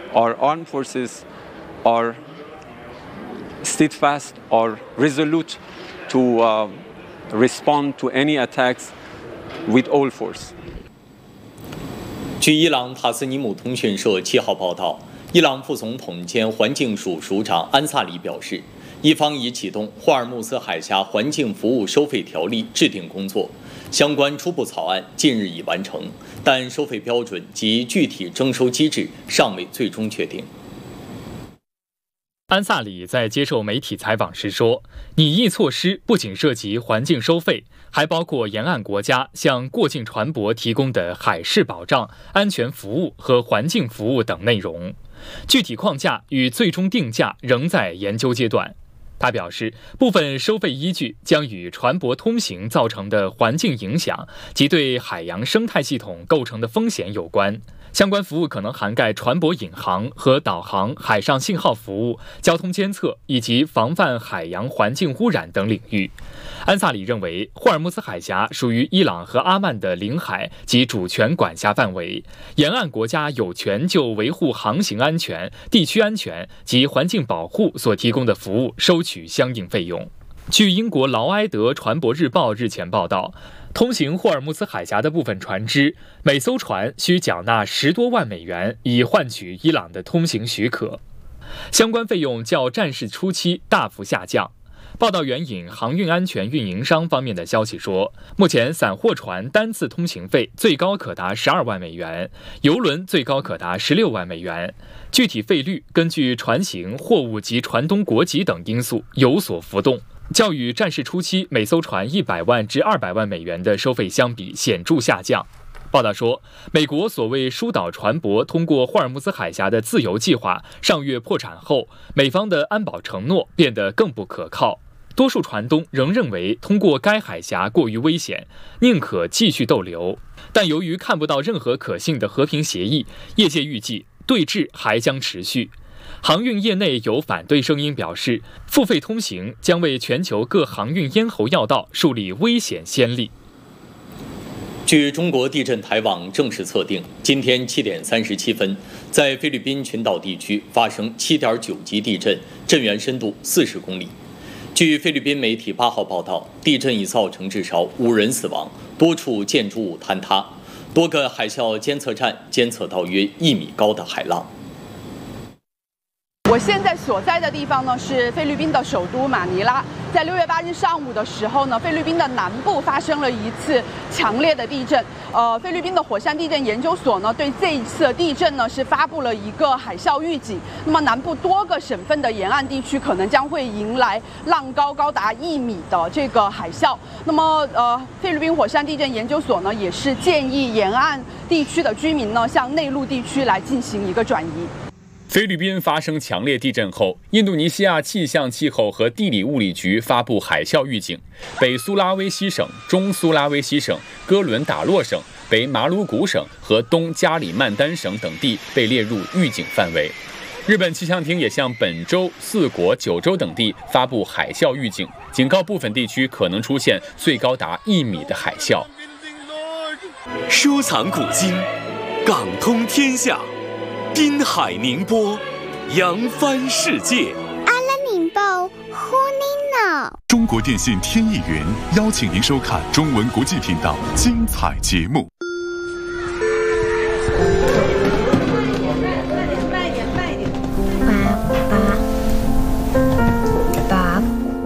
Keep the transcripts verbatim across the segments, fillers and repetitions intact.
our armed forces are steadfast or resolute to uh, respond to any attacks with all force. 据伊朗塔斯尼姆通讯社七号报道，伊朗副总统兼环境署署长安萨里表示，伊方已启动霍尔木兹海峡环境服务收费条例制定工作，相关初步草案近日已完成，但收费标准及具体征收机制尚未最终确定。 安萨里在接受媒体采访时说，拟议措施不仅涉及环境收费，还包括沿岸国家向过境船舶提供的海事保障、安全服务和环境服务等内容。具体框架与最终定价仍在研究阶段。他表示，部分收费依据将与船舶通行造成的环境影响及对海洋生态系统构成的风险有关。相关服务可能涵盖船舶引航和导航、海上信号服务、交通监测以及防范海洋环境污染等领域。安萨里认为，霍尔木兹海峡属于伊朗和阿曼的领海及主权管辖范围，沿岸国家有权就维护航行安全、地区安全及环境保护所提供的服务收取相应费用。据英国劳埃德船舶日报日前报道，通行霍尔木兹海峡的部分船只，每艘船需缴纳十多万美元，以换取伊朗的通行许可。相关费用较战事初期大幅下降。报道援引航运安全运营商方面的消息说，目前散货船单次通行费最高可达十二万美元，邮轮最高可达十六万美元。具体费率根据船型、货物及船东国籍等因素有所浮动，较与战事初期每艘船一百万至二百万美元的收费相比显著下降。报道说，美国所谓疏导船舶通过霍尔木兹海峡的自由计划上月破产后，美方的安保承诺变得更不可靠。多数船东仍认为通过该海峡过于危险，宁可继续逗留。但由于看不到任何可信的和平协议，业界预计对峙还将持续。航运业内有反对声音表示，付费通行将为全球各航运咽喉要道树立危险先例。 据中国地震台网正式测定，今天七点三十七分，在菲律宾群岛地区发生七点九级地震，震源深度四十公里。据菲律宾媒体八号报道，地震已造成至少五人死亡，多处建筑物坍塌，多个海啸监测站监测到约一米高的海浪。 我现在所在的地方呢是菲律宾的首都马尼拉。在六月八日上午的时候呢，菲律宾的南部发生了一次强烈的地震。呃，菲律宾的火山地震研究所呢对这一次的地震呢是发布了一个海啸预警。那么南部多个省份的沿岸地区可能将会迎来浪高高达一米的这个海啸。那么呃，菲律宾火山地震研究所呢也是建议沿岸地区的居民呢向内陆地区来进行一个转移。 菲律宾发生强烈地震后，印度尼西亚气象气候和地理物理局发布海啸预警，北苏拉威西省、中苏拉威西省、哥伦达洛省、北马鲁古省和东加里曼丹省等地被列入预警范围。日本气象厅也向本州、四国、九州等地发布海啸预警，警告部分地区可能出现最高达一米的海啸。 收藏古今，港通天下。滨海宁波，扬帆世界。 阿拉宁报，呼尼脑。 中国电信天翼云邀请您收看中文国际频道精彩节目。 慢点，慢点，爸爸，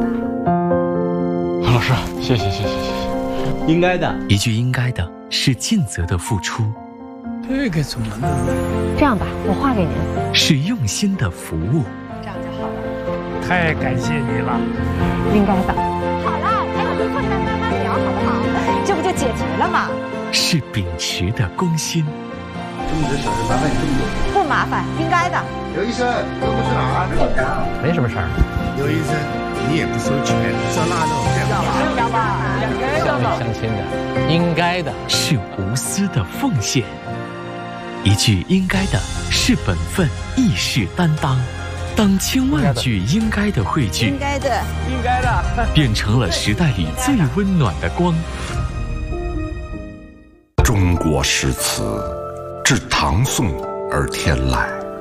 韩老师，谢谢，谢谢，谢谢。 应该的， 一句应该的，是尽责的付出。 这个怎么弄？ 这样吧，我画给您。 是用心的服务。 这样就好了。 太感谢你了。 应该的。好了，还有个困难慢慢聊，好不好？这不就解决了吗？ 是秉持的公心。 这么多小事麻烦你这么多。 不麻烦，应该的。 刘医生，都不是哪儿？ 没什么事儿。 刘医生，你也不收钱，烧腊肉， 应该吧？乡里乡亲的，应该的。 是无私的奉献。一句应该的是本分，义士担当。当千万句应该的汇聚， 应该的， 应该的， 变成了时代里最温暖的光。 中国诗词，至唐宋而天来。